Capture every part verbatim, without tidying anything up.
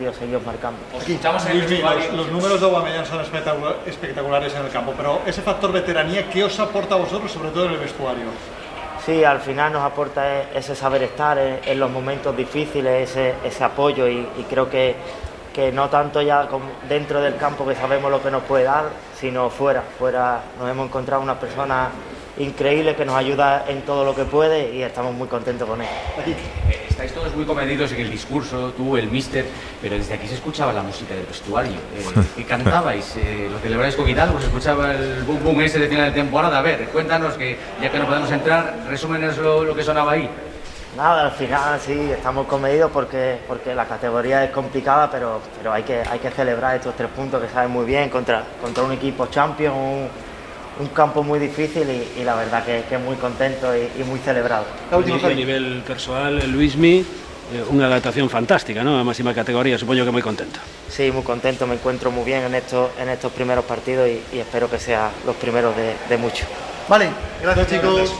seguimos marcando. Aquí, Luismi, los, los números de Aubameyang son espectaculares en el campo, pero ese factor veteranía, ¿qué os aporta a vosotros, sobre todo en el vestuario? Sí, al final nos aporta ese saber estar en, en los momentos difíciles, ese, ese apoyo y, y creo que, que no tanto ya con, dentro del campo, que sabemos lo que nos puede dar, sino fuera. Fuera nos hemos encontrado una persona increíble que nos ayuda en todo lo que puede y estamos muy contentos con él. Aquí. Estáis todos muy comedidos en el discurso, tú, el míster, pero desde aquí se escuchaba la música del vestuario. Eh, ¿Qué cantabais? Eh, ¿Lo celebráis con Hidalgo? ¿Se escuchaba el boom boom ese de final de temporada? A ver, cuéntanos, que ya que no podemos entrar, resúmenos lo, lo que sonaba ahí. Nada, al final sí, estamos comedidos porque, porque la categoría es complicada, pero, pero hay, que, hay que celebrar estos tres puntos que saben muy bien contra, contra un equipo champion, un, un campo muy difícil y, y la verdad que, que muy contento y, y muy celebrado. A nivel personal, Luismi, eh, una adaptación fantástica, ¿no? A máxima categoría, supongo que muy contento. Sí, muy contento, me encuentro muy bien en estos, en estos primeros partidos y, y espero que sean los primeros de, de muchos. Vale, gracias chicos.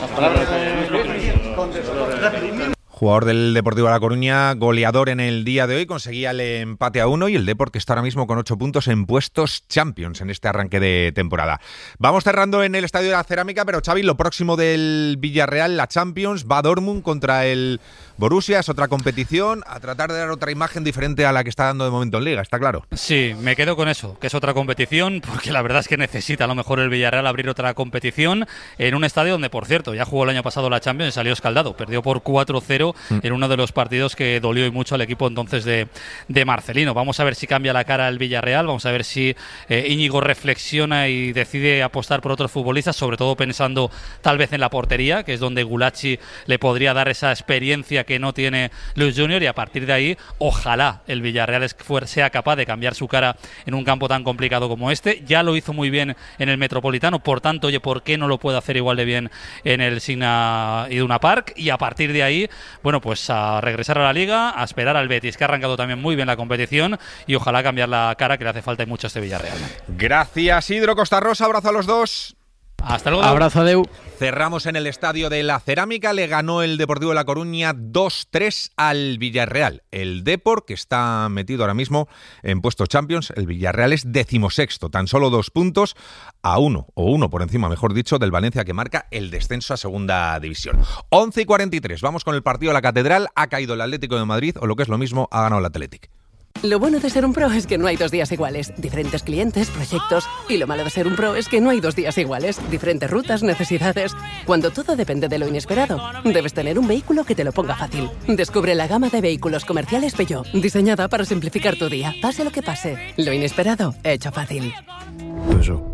Jugador del Deportivo de La Coruña, goleador en el día de hoy, conseguía el empate a uno y el Depor que está ahora mismo con ocho puntos en puestos Champions en este arranque de temporada. Vamos cerrando en el Estadio de la Cerámica, pero Xavi, lo próximo del Villarreal, la Champions, va Dortmund contra el Borussia, es otra competición, a tratar de dar otra imagen diferente a la que está dando de momento en Liga, está claro. Sí, me quedo con eso, que es otra competición, porque la verdad es que necesita a lo mejor el Villarreal abrir otra competición en un estadio donde, por cierto, ya jugó el año pasado la Champions y salió escaldado, perdió por cuatro cero en uno de los partidos que dolió y mucho al equipo entonces de, de Marcelino. Vamos a ver si cambia la cara el Villarreal, vamos a ver si eh, Íñigo reflexiona y decide apostar por otros futbolistas, sobre todo pensando tal vez en la portería, que es donde Gulacsi le podría dar esa experiencia que no tiene Luis Junior, y a partir de ahí ojalá el Villarreal sea capaz de cambiar su cara en un campo tan complicado como este. Ya lo hizo muy bien en el Metropolitano, por tanto, oye, ¿por qué no lo puede hacer igual de bien en el Signa Iduna Park? Y a partir de ahí, bueno, pues a regresar a la Liga, a esperar al Betis, que ha arrancado también muy bien la competición, y ojalá cambiar la cara, que le hace falta y mucho a este Villarreal. Gracias, Isidro Costarrosa, abrazo a los dos. Hasta luego. Abrazo, adeu. Cerramos en el Estadio de la Cerámica, le ganó el Deportivo de La Coruña dos tres al Villarreal. El Depor, que está metido ahora mismo en puestos Champions, el Villarreal es decimosexto, tan solo dos puntos a uno, o uno por encima, mejor dicho, del Valencia, que marca el descenso a Segunda División. once y cuarenta y tres, vamos con el partido de la Catedral, ha caído el Atlético de Madrid, o lo que es lo mismo, ha ganado el Athletic. Lo bueno de ser un pro es que no hay dos días iguales. Diferentes clientes, proyectos. Y lo malo de ser un pro es que no hay dos días iguales. Diferentes rutas, necesidades. Cuando todo depende de lo inesperado, debes tener un vehículo que te lo ponga fácil. Descubre la gama de vehículos comerciales Peugeot, diseñada para simplificar tu día. Pase lo que pase, lo inesperado, hecho fácil. Eso.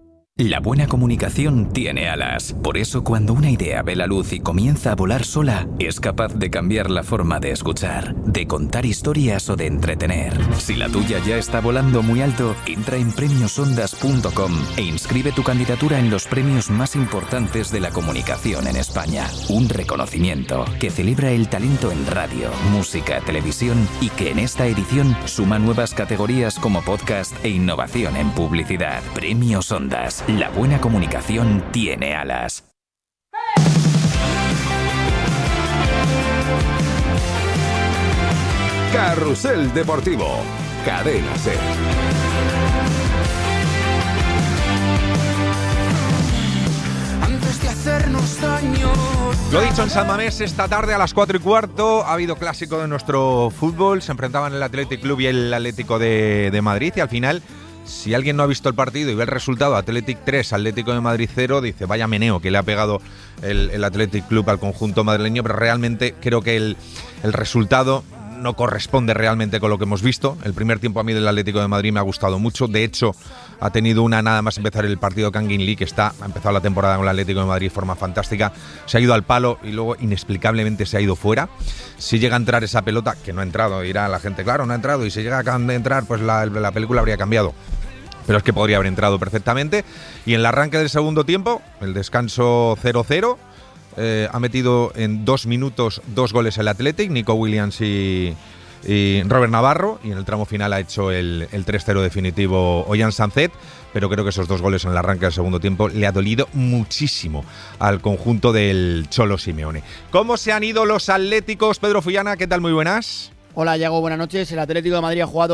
La buena comunicación tiene alas. Por eso, cuando una idea ve la luz y comienza a volar sola, es capaz de cambiar la forma de escuchar, de contar historias o de entretener. Si la tuya ya está volando muy alto, entra en premios ondas punto com e inscribe tu candidatura en los premios más importantes de la comunicación en España. Un reconocimiento que celebra el talento en radio, música, televisión y que en esta edición suma nuevas categorías como podcast e innovación en publicidad. Premios Ondas. La buena comunicación tiene alas. Carrusel Deportivo. Cadena Ser. Antes de hacernos daño. Lo dicho, en San Mamés esta tarde a las cuatro y cuarto ha habido clásico de nuestro fútbol. Se enfrentaban el Athletic Club y el Atlético de, de Madrid, y al final, si alguien no ha visto el partido y ve el resultado, Athletic tres, Atlético de Madrid cero, dice vaya meneo que le ha pegado el, el Athletic Club al conjunto madrileño, pero realmente creo que el, el resultado no corresponde realmente con lo que hemos visto. El primer tiempo a mí del Atlético de Madrid me ha gustado mucho, de hecho ha tenido una nada más empezar el partido Kangin Lee, que está, ha empezado la temporada con el Atlético de Madrid de forma fantástica, se ha ido al palo y luego inexplicablemente se ha ido fuera. Si llega a entrar esa pelota, que no ha entrado, dirá la gente, claro, no ha entrado, y si llega a entrar, pues la, la película habría cambiado. Pero es que podría haber entrado perfectamente. Y en el arranque del segundo tiempo, el descanso cero cero, eh, ha metido en dos minutos dos goles el Athletic, Nico Williams y, y Robert Navarro, y en el tramo final ha hecho el, el tres cero definitivo Ollán Sancet, pero creo que esos dos goles en el arranque del segundo tiempo le ha dolido muchísimo al conjunto del Cholo Simeone. ¿Cómo se han ido los atléticos? Pedro Fullana, ¿qué tal? Muy buenas. Hola, Yago, buenas noches. El Atlético de Madrid ha jugado